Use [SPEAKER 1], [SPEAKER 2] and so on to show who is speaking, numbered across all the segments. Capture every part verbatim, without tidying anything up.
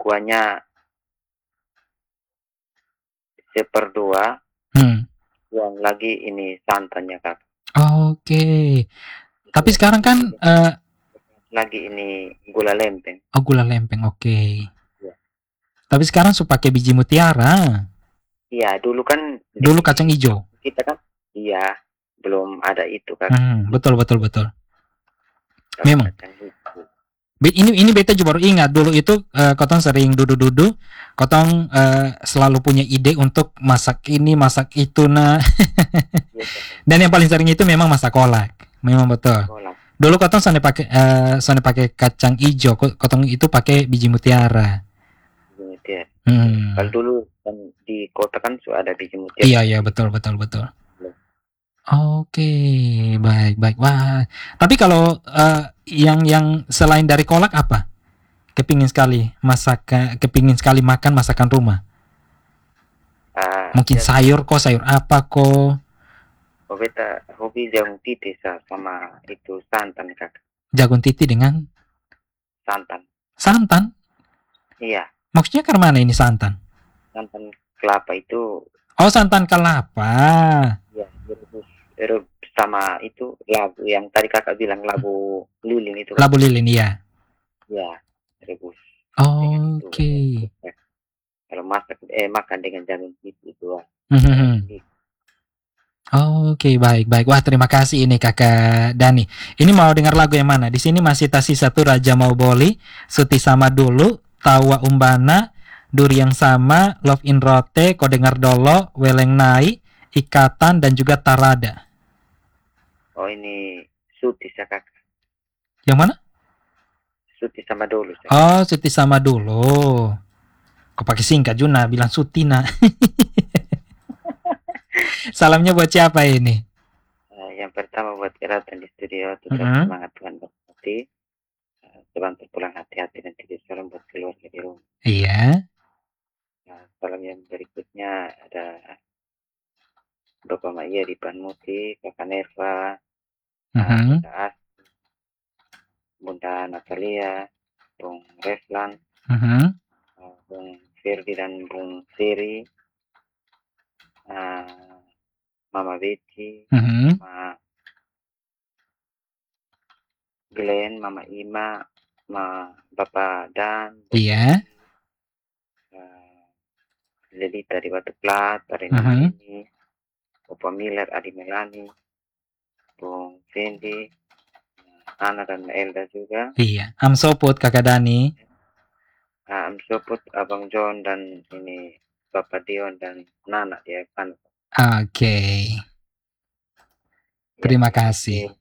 [SPEAKER 1] kuahnya seperdua,
[SPEAKER 2] Hmm.
[SPEAKER 1] yang lagi ini santannya kak.
[SPEAKER 2] Oke. Tapi sekarang kan uh,
[SPEAKER 1] lagi ini gula lempeng.
[SPEAKER 2] Oh, gula lempeng, oke. Okay.
[SPEAKER 1] Ya.
[SPEAKER 2] Tapi sekarang su pakai biji mutiara.
[SPEAKER 1] Iya, dulu kan
[SPEAKER 2] dulu kacang hijau.
[SPEAKER 1] Kita kan iya, belum ada itu kan.
[SPEAKER 2] Hmm, betul betul betul.
[SPEAKER 1] Kalau
[SPEAKER 2] memang. Ini ini beta juga baru ingat dulu itu uh, kotong sering duduk-duduk, kotong uh, selalu punya ide untuk masak ini, masak itu nah. Dan yang paling sering itu memang masak kolak. Memang betul. Kolak. Dulu kotong sana pakai uh, sana pakai kacang hijau, kotong itu pakai biji mutiara.
[SPEAKER 1] Biji mutiara.
[SPEAKER 2] Hmm.
[SPEAKER 1] Kalau dulu kan di kota kan sudah ada biji mutiara.
[SPEAKER 2] Iya iya betul betul betul. Oke, baik baik. Wah, tapi kalau uh, yang yang selain dari kolak apa? Kepingin sekali masak, kepingin sekali makan masakan rumah. Uh, Mungkin ya, sayur kok, sayur apa kok?
[SPEAKER 1] Oh beta hobi jagung titi sama itu santan kak.
[SPEAKER 2] Jagung titi dengan?
[SPEAKER 1] Santan.
[SPEAKER 2] Santan?
[SPEAKER 1] Iya.
[SPEAKER 2] Maksudnya karena mana ini santan?
[SPEAKER 1] Santan kelapa itu.
[SPEAKER 2] Oh, santan kelapa.
[SPEAKER 1] Iya, direbus, direbus sama itu labu yang tadi kakak bilang labu lilin itu.
[SPEAKER 2] Labu lilin, iya.
[SPEAKER 1] Iya, rebus.
[SPEAKER 2] Oke. Okay.
[SPEAKER 1] Kalau masak eh makan dengan jagung titi itu.
[SPEAKER 2] Mm-hmm. Oke, okay, baik baik. Wah, terima kasih ini Kakak Dani. Ini mau dengar lagu yang mana? Di sini masih tasi satu Raja Mau Boli, Suti Sama Dulu, Tawa Umbana, Duri Yang Sama, Love in Rote, Kau Dengar Dolo, Weleng Nai, Ikatan, dan juga Tarada.
[SPEAKER 1] Oh, ini Suti Kakak.
[SPEAKER 2] Yang mana?
[SPEAKER 1] Suti Sama Dulu. Kakak.
[SPEAKER 2] Oh, Suti Sama Dulu. Kau pakai singkat Juna, bilang Sutina. Salamnya buat siapa ini?
[SPEAKER 1] Uh, yang pertama buat Iratan di studio, tetap mm-hmm. semangat Tuhan berkati. Uh, Sebantu pulang hati-hati dan tidak salam buat keluarga di rumah.
[SPEAKER 2] Iya.
[SPEAKER 1] Nah, salam yang berikutnya ada Bapak Maya di Panmuti, Kakak Neva, mm-hmm. uh, Bunda As, Bunda Natalia, Bung Reslan, mm-hmm. uh, Bung Firdi dan Bung Siri, uh, Mama Betty, mm-hmm. Mama Glenn, Mama Ima, Ma Bapak Dan,
[SPEAKER 2] iya,
[SPEAKER 1] uh, Lelita di Batu Plat, Arena uh-huh. ini, Bapak Miller, Adi Melani, Bung Fendi, Ana dan Elda juga.
[SPEAKER 2] Iya, Am Soput, Kakak Dani.
[SPEAKER 1] Uh, Am Soput, Abang John dan ini Bapak Dion dan Nana dia kan.
[SPEAKER 2] Oke. Okay. Terima ya, kasih.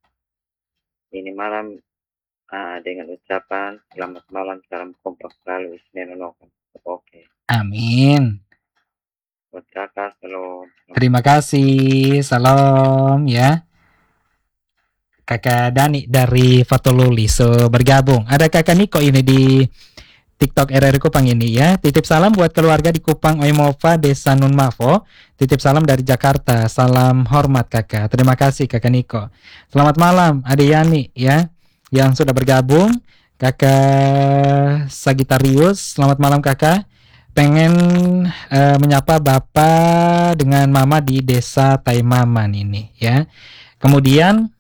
[SPEAKER 1] Ini malam uh, dengan ucapan selamat malam, salam kompak selalu, Isnenonokan. Oke. Okay.
[SPEAKER 2] Amin.
[SPEAKER 1] Buat kakak, salam.
[SPEAKER 2] Terima kasih, salam ya. Kakak Dani dari Fatululi so bergabung. Ada Kakak Niko ini di TikTok R R Kupang ini ya. Titip salam buat keluarga di Kupang Oimova, Desa Nun Mavo. Titip salam dari Jakarta. Salam hormat Kakak. Terima kasih Kakak Niko. Selamat malam Ade Yani ya yang sudah bergabung. Kakak Sagitarius. Selamat malam Kakak. Pengen uh, menyapa Bapak dengan Mama di Desa Taimaman ini ya. Kemudian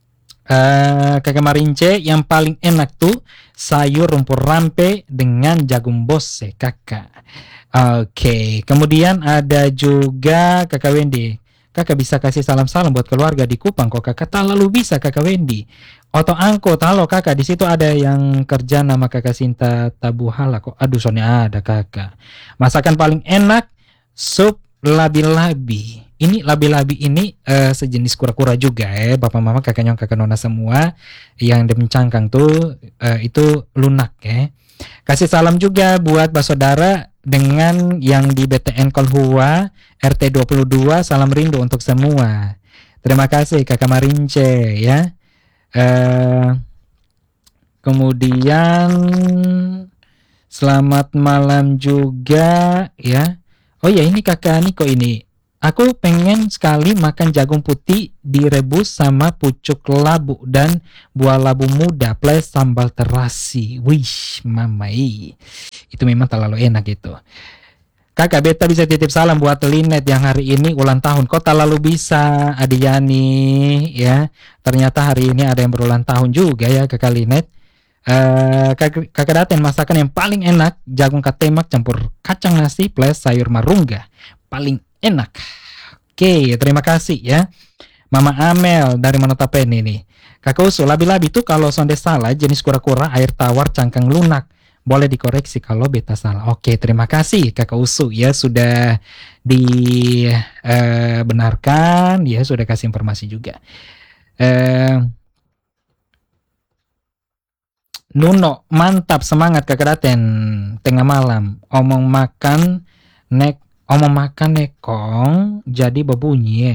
[SPEAKER 2] Uh, Kakak Marince yang paling enak tuh sayur rumpur rampe dengan jagung bose Kakak. Oke, okay. Kemudian ada juga Kakak Wendy. Kakak bisa kasih salam-salam buat keluarga di Kupang kok Kakak tak lalu bisa Kakak Wendy. Oto Angko talo Kakak di situ ada yang kerja nama Kakak Sinta Tabuhala kok. Aduh soalnya ada Kakak. Masakan paling enak sup labi-labi. Ini labi-labi ini uh, sejenis kura-kura juga ya, bapak mama kakak nyong kakak nona semua yang demencangkang tuh uh, itu lunak ya. Kasih salam juga buat saudara dengan yang di B T N Kolhua R T dua puluh dua, salam rindu untuk semua. Terima kasih Kakak Marince ya. Uh, kemudian selamat malam juga ya. Oh ya ini Kakak Niko ini. Aku pengen sekali makan jagung putih direbus sama pucuk labu dan buah labu muda plus sambal terasi. Wish, mamai. Itu memang terlalu enak gitu. Kakak beta bisa titip salam buat Linet yang hari ini ulang tahun. Kok terlalu bisa, Adiani ya. Ternyata hari ini ada yang berulang tahun juga ya Kakak Linet. Uh, kakak, kakak Daten masakan yang paling enak jagung katemak campur kacang nasi plus sayur marungga. Paling enak. Oke, terima kasih ya. Mama Amel dari Monotapeni nih. Kakak Usu, labi-labi tuh kalau sonde salah jenis kura-kura air tawar cangkang lunak. Boleh dikoreksi kalau beta salah. Oke, terima kasih Kakak Usu ya sudah dibenarkan uh, ya, sudah kasih informasi juga. Uh, Nuno, mantap, semangat Kakak Daten. Tengah malam omong makan nek omong makan nekong jadi babunyi ya.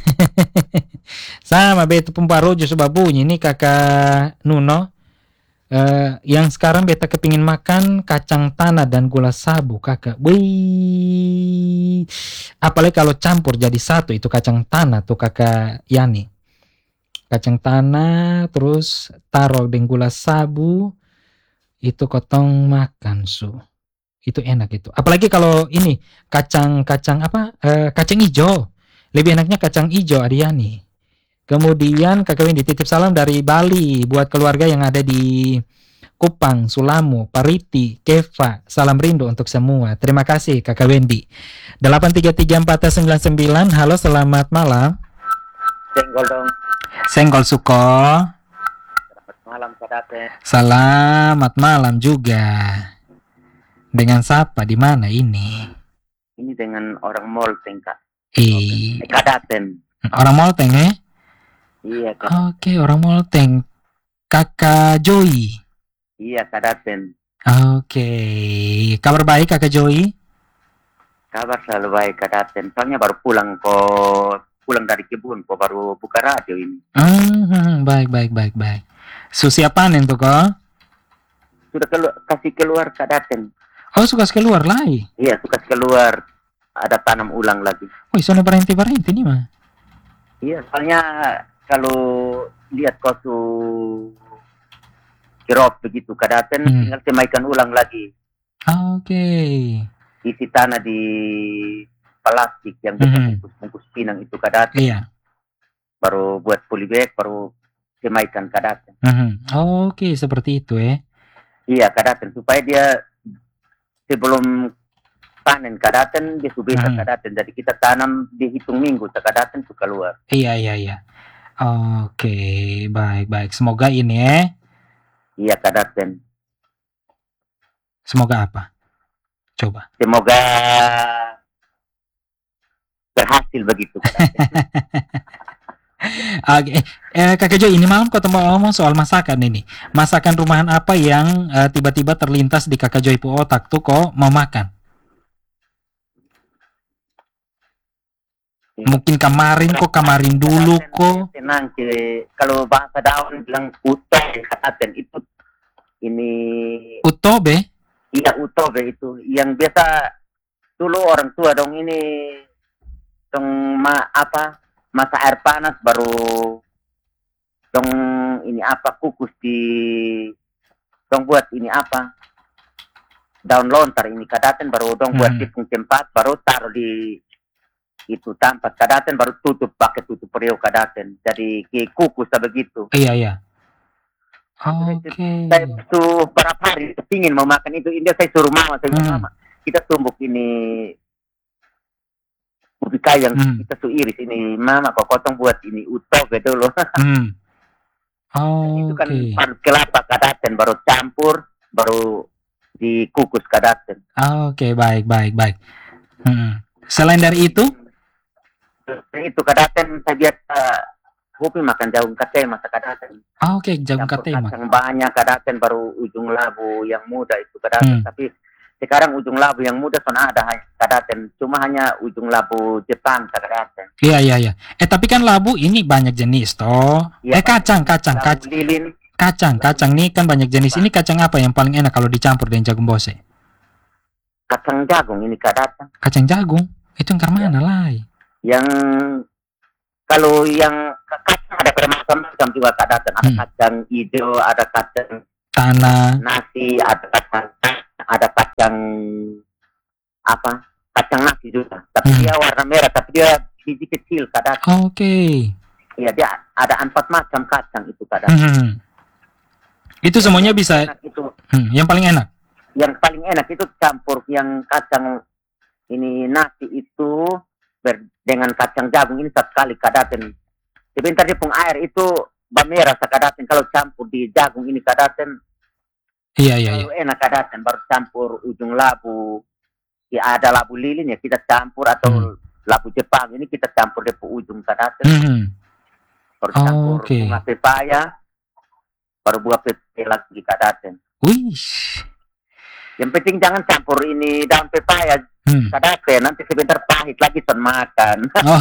[SPEAKER 2] Sama beta pun baru justru babunyi nih Kakak Nuno. Uh, yang sekarang beta kepingin makan kacang tanah dan gula sabu kakak. Wih, apalagi kalau campur jadi satu itu kacang tanah tuh Kakak Yani. Kacang tanah terus taruh dengan gula sabu itu kotong makan su. Itu enak itu. Apalagi kalau ini kacang-kacang apa? Uh, kacang hijau. Lebih enaknya kacang hijau Adiani. Kemudian Kakak Wendy titip salam dari Bali buat keluarga yang ada di Kupang, Sulamu, Pariti, Keva. Salam rindu untuk semua. Terima kasih Kakak Wendy. delapan tiga tiga empat sembilan sembilan. Halo, selamat malam.
[SPEAKER 1] Senggol dong.
[SPEAKER 2] Senggol Suko.
[SPEAKER 1] Selamat malam Kak Daten.
[SPEAKER 2] Selamat malam juga. Dengan siapa di mana ini?
[SPEAKER 1] Ini dengan orang Molteng Kak.
[SPEAKER 2] Eh,
[SPEAKER 1] Kak Daten.
[SPEAKER 2] Orang Molteng eh?
[SPEAKER 1] Iya Kak.
[SPEAKER 2] Oke, orang Molteng. Kakak Joy.
[SPEAKER 1] Iya Kak Daten.
[SPEAKER 2] Oke, kabar baik Kakak Joy?
[SPEAKER 1] Kabar selalu baik Kak Daten. Soalnya baru pulang kok, pulang dari kebun kok baru buka radio ini.
[SPEAKER 2] Hmm, baik baik baik baik. Susi panen tuh kok?
[SPEAKER 1] Sudah kelu- kasih keluar Kak Daten.
[SPEAKER 2] Oh, suka keluar lagi?
[SPEAKER 1] Iya, suka keluar. Ada tanam ulang lagi.
[SPEAKER 2] Wih, soalnya berhenti berhenti nih mah.
[SPEAKER 1] Iya, soalnya kalau lihat kau tuh kirop begitu Kak Daten, hmm. tinggal semaikan ulang lagi.
[SPEAKER 2] Oke. Okay.
[SPEAKER 1] Isi tanah di plastik yang bisa hmm. bungkus-bungkus pinang itu Kak Daten.
[SPEAKER 2] Iya.
[SPEAKER 1] Baru buat polybag, baru semaikan Kak Daten.
[SPEAKER 2] Hmm. Oke, okay, seperti itu ya. Eh.
[SPEAKER 1] Iya Kak Daten, supaya dia sebelum panen Kak Daten, dia sudah bisa hmm. Kak Daten. Jadi kita tanam dihitung minggu Kak Daten itu keluar.
[SPEAKER 2] Iya, iya, iya. Oke, okay, baik, baik. Semoga ini ya. Eh.
[SPEAKER 1] Iya Kak Daten.
[SPEAKER 2] Semoga apa? Coba.
[SPEAKER 1] Semoga berhasil begitu Kak Daten.
[SPEAKER 2] Oke, okay. eh, Kakak Jo, ini malam kau mau ngomong soal masakan ini. Masakan rumahan apa yang uh, tiba-tiba terlintas di Kakak Joy pu otak tuh kok mau makan? Mungkin kemarin kok, kemarin dulu kok.
[SPEAKER 1] Tenang, kalau bahasa daun bilang utobe Kak itu ini.
[SPEAKER 2] Utobe?
[SPEAKER 1] Iya utobe itu, yang biasa dulu orang tua dong ini dong ma apa masa air panas baru dong ini apa kukus di dong buat ini apa daun lontar ini Kak Daten baru dong hmm. buat di tempat baru taruh di itu tempat Kak Daten baru tutup pakai tutup periuk Kak Daten jadi kukus begitu.
[SPEAKER 2] Iya iya. Oke. Okay.
[SPEAKER 1] Saya suruh berapa hari ingin mau makan itu India saya suruh mama saya hmm. mama kita tumbuk ini ubi kayang hmm. kita suruh iris ini mama kok potong buat ini utobe dulu. hmm. Oh, itu kan okay. Baru kelapa Kak Daten baru campur baru dikukus Kak Daten.
[SPEAKER 2] Oh, oke okay. baik baik baik. Hmm. Selain dari itu?
[SPEAKER 1] Itu Kak Daten saya biasa hobi makan jagung katema Kak Daten.
[SPEAKER 2] Oh, oke okay. jagung katema.
[SPEAKER 1] Kacang banyak Kak Daten baru ujung labu yang muda itu Kak Daten. Hmm. Tapi sekarang ujung labu yang muda sudah ada Kak Daten. Cuma hanya ujung labu Jepang Kak Daten.
[SPEAKER 2] Iya iya iya. Eh tapi kan labu ini banyak jenis toh. Ya, eh kacang kacang kacang.
[SPEAKER 1] Lilin.
[SPEAKER 2] Kacang kacang nih kan banyak jenis. Ini kacang apa yang paling enak kalau dicampur dengan jagung bose?
[SPEAKER 1] Kacang jagung ini Kak Daten.
[SPEAKER 2] Kacang jagung? Itu yang mana lah?
[SPEAKER 1] Yang kalau yang kacang ada bermacam-macam juga Kak Daten. Ada hmm. kacang hijau, ada kacang
[SPEAKER 2] tanah,
[SPEAKER 1] nasi, ada kacang ada kacang apa kacang nasi juga, tapi
[SPEAKER 2] Hmm.
[SPEAKER 1] dia warna merah, tapi dia biji kecil kadang.
[SPEAKER 2] Oke.
[SPEAKER 1] Iya, dia ada empat macam kacang itu kadang.
[SPEAKER 2] Hmm. Itu semuanya
[SPEAKER 1] Yang
[SPEAKER 2] bisa.
[SPEAKER 1] enak itu,
[SPEAKER 2] Hmm, yang paling enak.
[SPEAKER 1] yang paling enak itu campur yang kacang ini nasi itu ber, dengan kacang jagung ini satu kali kadaten. Sebentar dia pun air itu merah kadaten, kalau campur di jagung ini kadaten.
[SPEAKER 2] Iya, iya, iya.
[SPEAKER 1] Kalau enak kadaten, baru campur ujung labu. Ya ada labu lilin ya kita campur, atau
[SPEAKER 2] Hmm.
[SPEAKER 1] labu Jepang ini kita campur di ujung kadaten.
[SPEAKER 2] Hmm.
[SPEAKER 1] Baru campur
[SPEAKER 2] Oke.
[SPEAKER 1] bunga pepaya, baru buah pepaya lagi kadaten.
[SPEAKER 2] Wih.
[SPEAKER 1] Yang penting jangan campur ini daun pepaya
[SPEAKER 2] Hmm.
[SPEAKER 1] kadaten, nanti sebentar pahit lagi son makan.
[SPEAKER 2] Oh.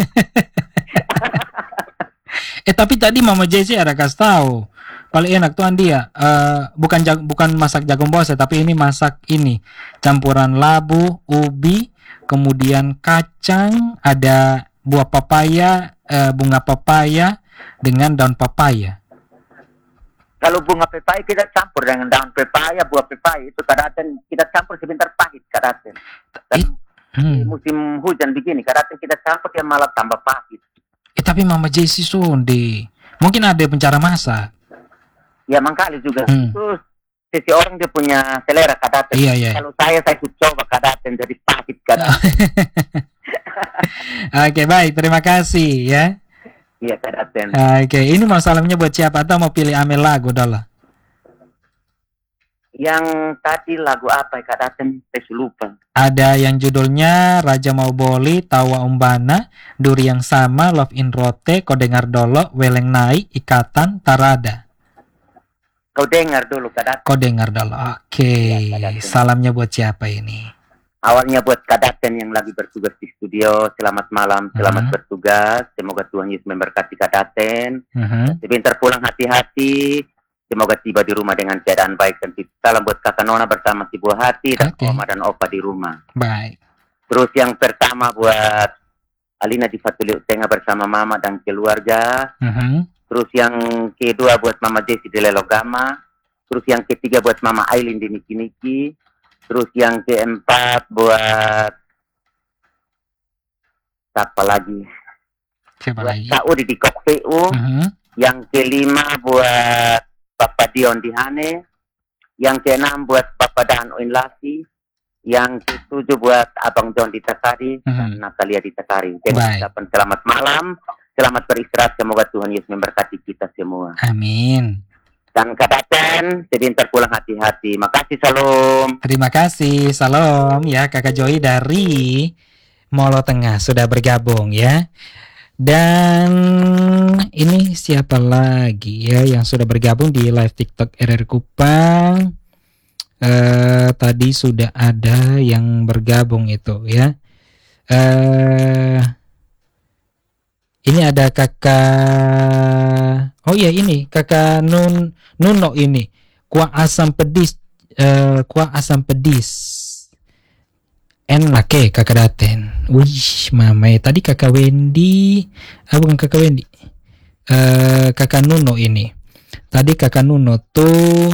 [SPEAKER 2] Eh tapi tadi Mama Jessie ada kasih tahu paling enak tuh Andi ya, uh, bukan jag bukan masak jagung bose, tapi ini masak ini campuran labu, ubi, kemudian kacang, ada buah papaya, uh, bunga papaya dengan daun papaya.
[SPEAKER 1] Kalau bunga pepaya kita campur dengan daun pepaya, buah pepaya itu kadang kita campur sebentar pahit kadang. Dan
[SPEAKER 2] Hmm.
[SPEAKER 1] musim hujan begini kadang kita campur dia malah tambah pahit.
[SPEAKER 2] Eh tapi Mama Jessie sonde, mungkin ada pencara masak.
[SPEAKER 1] Ya mangkali juga.
[SPEAKER 2] Hmm.
[SPEAKER 1] Itu sisi orang dia punya selera kadaten.
[SPEAKER 2] Iya, iya.
[SPEAKER 1] Kalau saya saya coba kadaten jadi pahit kadaten.
[SPEAKER 2] Oke, baik, terima kasih ya.
[SPEAKER 1] Iya kadaten.
[SPEAKER 2] Oke, ini mau salamnya buat siapa atau mau pilih Amel lagu dah?
[SPEAKER 1] Yang tadi lagu apa ya kadaten? Saya lupa.
[SPEAKER 2] Ada yang judulnya Raja Mau Boli, Tawa Umbana, Duri Yang Sama, Love in Rote, Kau Dengar Dolo, Weleng Naik, Ikatan, Tarada.
[SPEAKER 1] Kau dengar dulu kadaten.
[SPEAKER 2] Kau dengar dulu. Oke,
[SPEAKER 1] Ya, kadaten.
[SPEAKER 2] salamnya buat siapa ini?
[SPEAKER 1] Awalnya buat kadaten yang lagi bertugas di studio. Selamat malam, selamat
[SPEAKER 2] Mhm.
[SPEAKER 1] bertugas. Semoga Tuhan Yesus memberkati kadaten.
[SPEAKER 2] Mhm.
[SPEAKER 1] Sebentar pulang hati-hati. Semoga tiba di rumah dengan keadaan baik dan fit. Salam buat kakak Nona bersama si buah hati dan
[SPEAKER 2] Oke.
[SPEAKER 1] Oma dan Opa di rumah.
[SPEAKER 2] Baik.
[SPEAKER 1] Terus yang pertama buat Alina di Fatuli Tengah bersama mama dan keluarga.
[SPEAKER 2] Mhm.
[SPEAKER 1] Terus yang kedua buat Mama Jessie di Lelogama. Terus yang ketiga buat Mama Aileen di Niki Niki. Terus yang keempat buat siapa lagi?
[SPEAKER 2] Siapa
[SPEAKER 1] Buat
[SPEAKER 2] lagi?
[SPEAKER 1] Saudi di Kok P U.
[SPEAKER 2] Mhm.
[SPEAKER 1] Yang kelima buat Bapak Dion di Hane. Yang keenam buat Bapak Dan Oinlasi. Yang ketujuh buat Abang John di Takari dan
[SPEAKER 2] Mhm.
[SPEAKER 1] Natalia di Takari. Dengan
[SPEAKER 2] Baik.
[SPEAKER 1] ucapan selamat malam, selamat beristirahat. Semoga Tuhan Yesus memberkati kita semua.
[SPEAKER 2] Amin.
[SPEAKER 1] Dan kadaten, sebentar pulang hati-hati. Makasih, salam.
[SPEAKER 2] Terima kasih, salam ya Kakak Joy dari Molo Tengah sudah bergabung ya. Dan ini siapa lagi ya yang sudah bergabung di live TikTok R R Kupang? Eh, tadi sudah ada yang bergabung itu ya. Eh, ini ada kakak. Oh iya ini kakak Nun Nuno ini kuah asam pedis. Eh, kuah asam pedis. Enak eh kakak Daten. Wih, mama tadi kakak Wendy. Ah, bukan kakak Wendy. Eh, kakak Nuno ini. Tadi kakak Nuno tuh.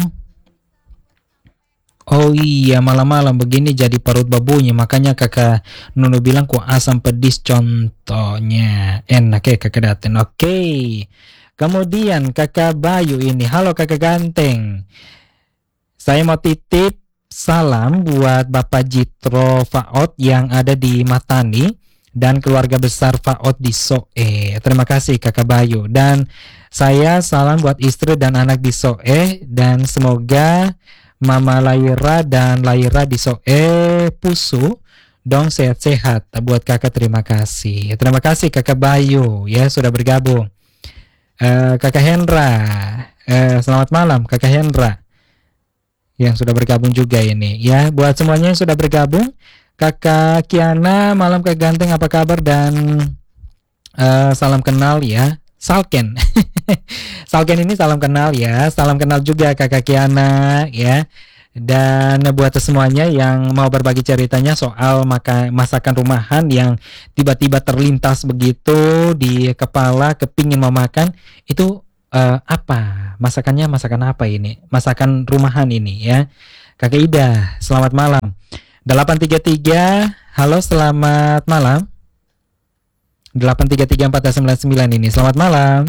[SPEAKER 2] Oh iya, malam-malam begini jadi parut babunya. Makanya kakak Nuno bilang kuah asam pedis contohnya. Enak ya kakak Daten. Oke. Kemudian kakak Bayu ini. Halo kakak ganteng. Saya mau titip salam buat Bapak Jitro Faot yang ada di Matani dan keluarga besar Faot di Soe. Terima kasih kakak Bayu. Dan saya salam buat istri dan anak di Soe. Dan semoga Mama Laira dan Laira di Soe Pusu dong sehat-sehat. Buat kakak terima kasih. Terima kasih kakak Bayu ya sudah bergabung. Uh, kakak Hendra, uh, selamat malam kakak Hendra yang sudah bergabung juga ini ya. Buat semuanya yang sudah bergabung, kakak Kiana, malam kakak ganteng apa kabar dan uh, salam kenal ya. Salken, Salken ini salam kenal ya, salam kenal juga kakak Kiana ya. Dan buat semuanya yang mau berbagi ceritanya soal maka masakan rumahan yang tiba-tiba terlintas begitu di kepala, kepingin mau makan, itu uh, apa? Masakannya masakan apa ini? Masakan rumahan ini ya. Kakak Ida, selamat malam. delapan tiga tiga, halo selamat malam. delapan tiga tiga empat sembilan sembilan ini, selamat malam.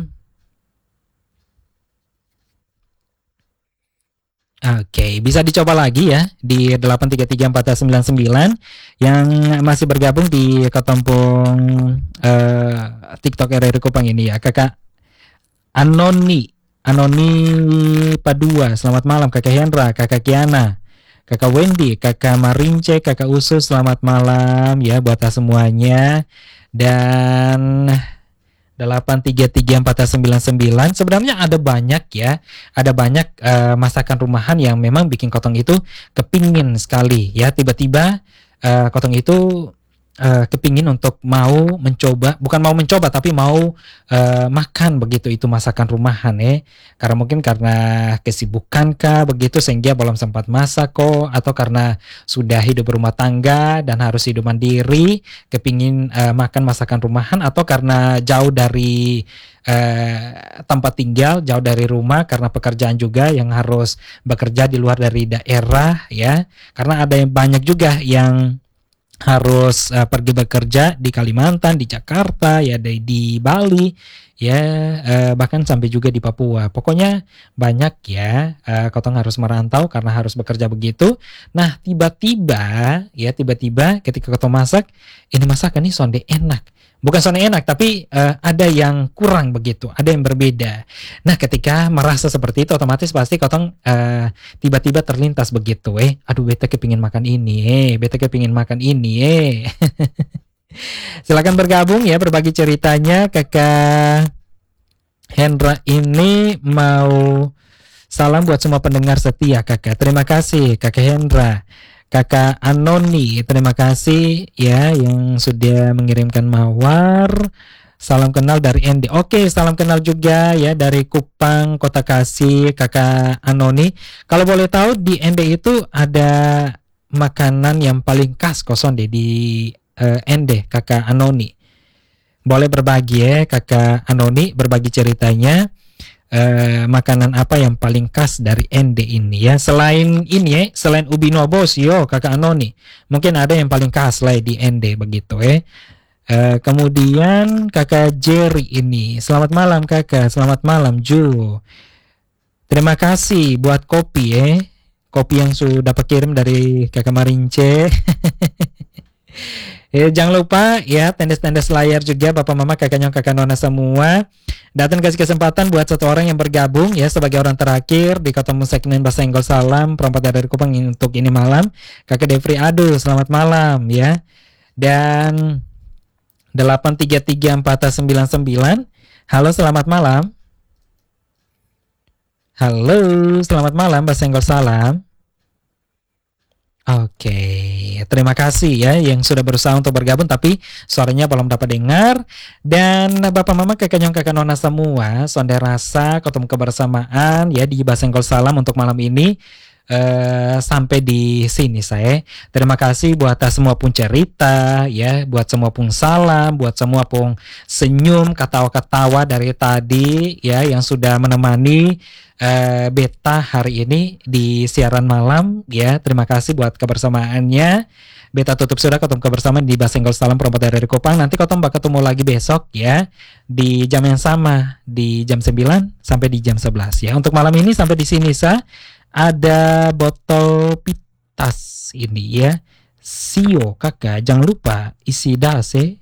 [SPEAKER 2] Oke, bisa dicoba lagi ya di delapan tiga tiga empat sembilan sembilan yang masih bergabung di Ketompong eh, TikTok R R Kupang ini ya, Kakak Anoni, Anoni Padua, selamat malam Kakak Hendra, Kakak Kiana, Kakak Wendy, Kakak Marince, Kakak Usus, selamat malam ya buat semuanya. Dan delapan tiga tiga empat sembilan sembilan sebenarnya ada banyak ya, ada banyak uh, masakan rumahan yang memang bikin Kotong itu kepingin sekali ya, tiba-tiba uh, Kotong itu uh, kepingin untuk mau mencoba, bukan mau mencoba tapi mau uh, makan begitu itu masakan rumahan ya, karena mungkin karena kesibukan kah begitu sehingga belum sempat masak kok, atau karena sudah hidup berumah tangga dan harus hidup mandiri kepingin uh, makan masakan rumahan, atau karena jauh dari uh, tempat tinggal, jauh dari rumah karena pekerjaan juga yang harus bekerja di luar dari daerah ya, karena ada yang banyak juga yang harus uh, pergi bekerja di Kalimantan, di Jakarta, ya di, di Bali, ya uh, bahkan sampai juga di Papua. Pokoknya banyak ya, uh, Kotong harus merantau karena harus bekerja begitu. Nah tiba-tiba ya tiba-tiba ketika Kotong masak, ini masakan ini sonde enak. Bukan sonde enak, tapi uh, ada yang kurang begitu, ada yang berbeda. Nah ketika merasa seperti itu otomatis pasti Kotong uh, tiba-tiba terlintas begitu, eh, aduh beta kepingin makan ini, eh, beta kepingin makan ini, eh. Silakan bergabung ya, berbagi ceritanya. Kakak Hendra ini mau salam buat semua pendengar setia kakak. Terima kasih Kakak Hendra. Kakak Anoni, terima kasih ya yang sudah mengirimkan mawar. Salam kenal dari Endi. Oke, salam kenal juga ya dari Kupang, Kota Kasih, Kakak Anoni. Kalau boleh tahu di Endi itu ada makanan yang paling khas koson deh di uh, Endi, Kakak Anoni. Boleh berbagi ya, Kakak Anoni, berbagi ceritanya. Uh, makanan apa yang paling khas dari Ende ini ya, selain ini ya, selain ubi nobos yo Kakak Anoni, mungkin ada yang paling khas lah di Ende begitu ya. Uh, kemudian Kakak Jerry ini, selamat malam Kakak, selamat malam Ju, terima kasih buat kopi ya, kopi yang sudah kirim dari Kakak Marince. Eh, jangan lupa ya tendes-tendes layar juga Bapak Mama, Kakak Nyong, Kakak Nona semua. Datang kasih kesempatan buat satu orang yang bergabung ya sebagai orang terakhir di Ketemu Segmen Bahasa Enggol Salam perempat dari Kupang untuk ini malam. Kakak Devri Adu, selamat malam ya. Dan delapan tiga tiga empat sembilan sembilan, halo selamat malam. Halo, selamat malam Bahasa Enggol Salam. Oke, terima kasih ya yang sudah berusaha untuk bergabung tapi suaranya belum dapat dengar. Dan Bapak Mama, Kakak Nyong, Kakak Nona semua, sonde rasa ketemu kebersamaan ya di Bahasa Enggol Salam untuk malam ini. Uh, sampai di sini saya. Terima kasih buat semua pun cerita ya, buat semua pun salam, buat semua pun senyum, ketawa-ketawa dari tadi ya yang sudah menemani uh, beta hari ini di siaran malam ya. Terima kasih buat kebersamaannya. Beta tutup sudah ketemu kebersamaan di Bahasa Enggol Salam perempat dari Kupang. Nanti ketemu bakal ketemu lagi besok ya di jam yang sama, di jam sembilan sampai di jam sebelas ya. Untuk malam ini sampai di sini sa. Ada botol pitas ini ya. Sio kakak, jangan lupa isi das eh.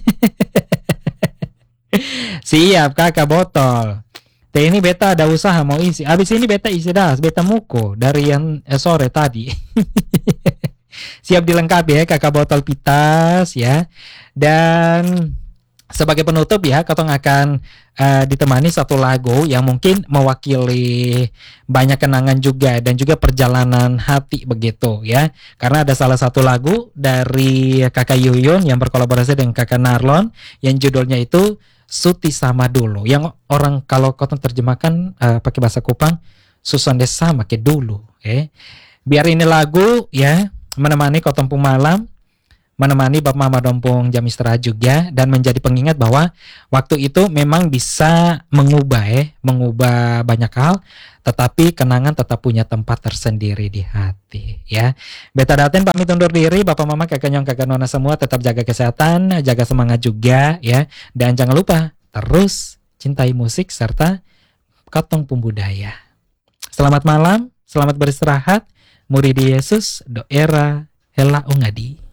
[SPEAKER 2] Siap kakak botol. Teh ini beta ada usaha mau isi. Habis ini beta isi das, beta muko dari yang eh, sore tadi. Siap dilengkapi ya kakak botol pitas ya. Dan sebagai penutup ya, Kotong akan uh, ditemani satu lagu yang mungkin mewakili banyak kenangan juga dan juga perjalanan hati begitu ya. Karena ada salah satu lagu dari Kakak Yuyun yang berkolaborasi dengan Kakak Narlon yang judulnya itu Suti Sama Dulu. Yang orang kalau Kotong terjemahkan uh, pakai bahasa Kupang, Susonde sama ke dulu. Eh. Biar ini lagu ya menemani Kotong Malam menemani Bapak Mama Dompong jam istirahat juga, dan menjadi pengingat bahwa waktu itu memang bisa mengubah ya, mengubah banyak hal, tetapi kenangan tetap punya tempat tersendiri di hati ya. Beta Daten pamit undur diri, Bapak Mama, kakak nyong, kakak nona semua tetap jaga kesehatan, jaga semangat juga ya, dan jangan lupa terus cintai musik serta katong pembudaya. Selamat malam, selamat beristirahat. Murid Yesus, doera hela ungadi.